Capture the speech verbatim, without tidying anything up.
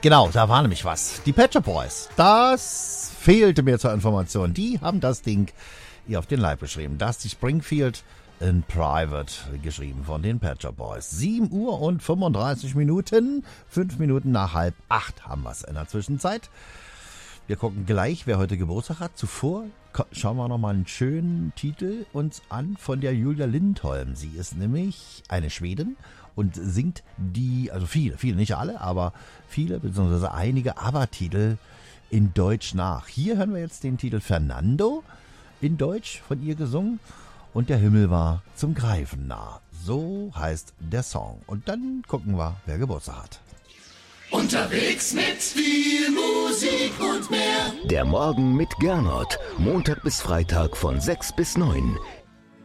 Genau, da war nämlich was. Die Pet Shop Boys, das fehlte mir zur Information. Die haben das Ding hier auf den Leib geschrieben. Dusty Springfield in Private, geschrieben von den Pet Shop Boys. sieben Uhr und fünfunddreißig Minuten, fünf Minuten nach halb acht haben wir es in der Zwischenzeit. Wir gucken gleich, wer heute Geburtstag hat. Zuvor schauen wir noch mal einen schönen Titel uns an von der Julia Lindholm. Sie ist nämlich eine Schwedin und singt die, also viele, viele, nicht alle, aber viele, beziehungsweise einige ABBA-Titel in Deutsch nach. Hier hören wir jetzt den Titel Fernando in Deutsch von ihr gesungen und der Himmel war zum Greifen nah. So heißt der Song. Und dann gucken wir, wer Geburtstag hat. Unterwegs mit viel Musik und mehr. Der Morgen mit Gernot. Montag bis Freitag von sechs bis neun.